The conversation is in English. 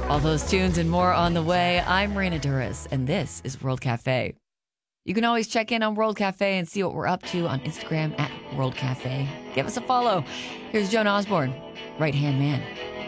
All those tunes and more on the way. I'm Marina Duras, and this is World Cafe. You can always check in on World Cafe and see what we're up to on Instagram at World Cafe. Give us a follow. Here's Joan Osborne, Right Hand Man.